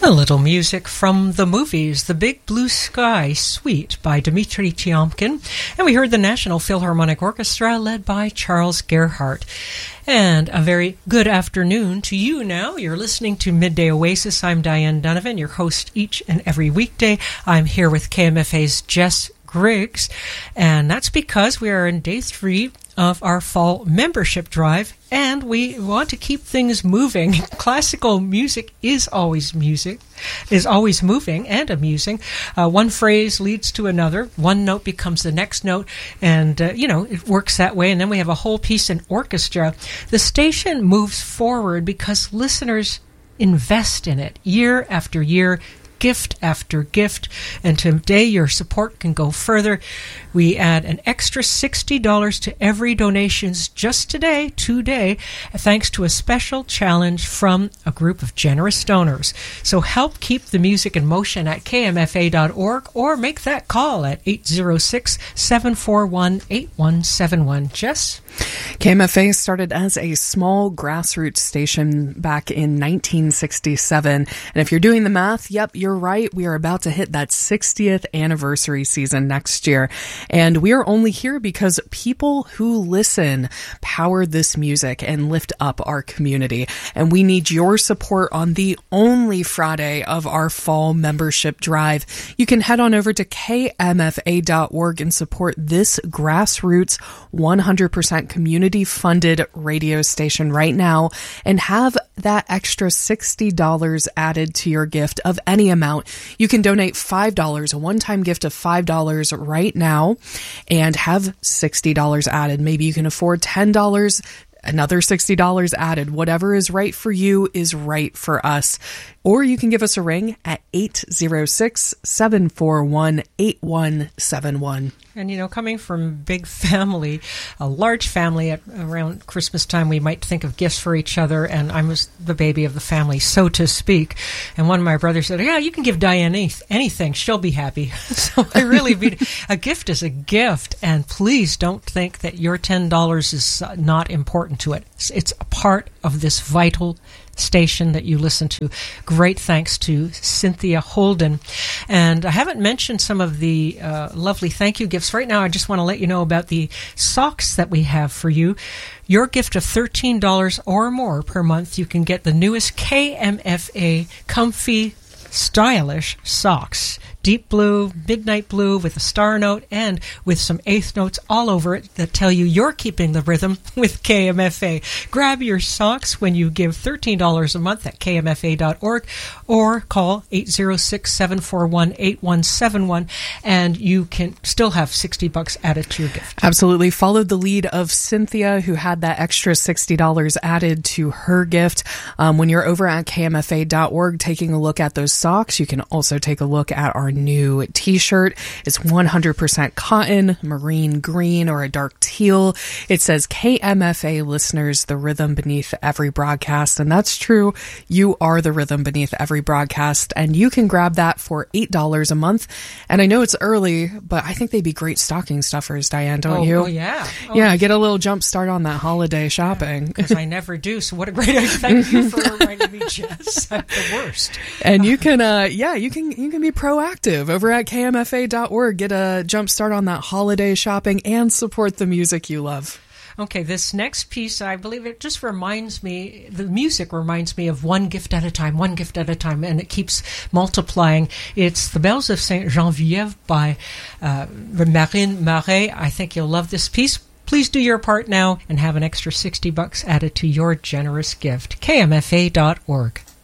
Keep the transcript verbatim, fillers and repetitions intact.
A little music from the movies, The Big Blue Sky Suite by Dmitri Tiomkin, and we heard the National Philharmonic Orchestra led by Charles Gerhardt. And a very good afternoon to you now. You're listening to Midday Oasis. I'm Diane Donovan, your host each and every weekday. I'm here with K M F A's Jess Griggs, and that's because we are in day three of our fall membership drive, and we want to keep things moving. Classical music is always music, is always moving and amusing. Uh, one phrase leads to another. One note becomes the next note, and, uh, you know, it works that way. And then we have a whole piece in orchestra. The station moves forward because listeners invest in it year after year, gift after gift, and today your support can go further. We add an extra sixty dollars to every donations just today, today, thanks to a special challenge from a group of generous donors. So help keep the music in motion at K M F A dot org or make that call at eight zero six, seven four one, eight one seven one. Jess? K M F A started as a small grassroots station back in nineteen sixty-seven. And if you're doing the math, yep, you're right. We are about to hit that sixtieth anniversary season next year. And we are only here because people who listen power this music and lift up our community. And we need your support on the only Friday of our fall membership drive. You can head on over to K M F A dot org and support this grassroots one hundred percent community-funded radio station right now and have that extra sixty dollars added to your gift of any amount. You can donate five dollars, a one-time gift of five dollars right now, and have sixty dollars added. Maybe you can afford ten dollars, another sixty dollars added. Whatever is right for you is right for us. Or you can give us a ring at eight zero six, seven four one, eight one seven one. And, you know, coming from big family, a large family, at around Christmas time, we might think of gifts for each other, and I was the baby of the family, so to speak. And one of my brothers said, yeah, you can give Diane any- anything. She'll be happy. So I really mean, a gift is a gift, and please don't think that your ten dollars is not important to it. It's a part of this vital station that you listen to. Great thanks to Cynthia Holden. And I haven't mentioned some of the uh, lovely thank you gifts. Right now, I just want to let you know about the socks that we have for you. Your gift of thirteen dollars or more per month, you can get the newest K M F A comfy, stylish socks. Deep blue, midnight blue with a star note and with some eighth notes all over it that tell you you're keeping the rhythm with K M F A. Grab your socks when you give thirteen dollars a month at K M F A dot org or call eight zero six, seven four one, eight one seven one and you can still have sixty bucks added to your gift. Absolutely. Followed the lead of Cynthia, who had that extra sixty dollars added to her gift. Um, when you're over at K M F A dot org taking a look at those socks, you can also take a look at our new t-shirt. It's one hundred percent cotton, marine green, or a dark teal. It says K M F A listeners, the rhythm beneath every broadcast. And that's true. You are the rhythm beneath every broadcast. And you can grab that for eight dollars a month. And I know it's early, but I think they'd be great stocking stuffers, Diane, don't oh, you? Oh, yeah. Oh, yeah, get a little jump start on that holiday shopping. Because I never do. So what a great idea. Thank you for reminding me, Jess. I'm the worst. And you can, uh, yeah, you can, you can be proactive over at K M F A dot org. Get a jump start on that holiday shopping and support the music you love. Okay, this next piece, I believe it just reminds me, the music reminds me of one gift at a time, one gift at a time, and it keeps multiplying. It's The Bells of Saint Geneviève by uh, Marine Marais. I think you'll love this piece. Please do your part now and have an extra sixty bucks added to your generous gift. K M F A dot org.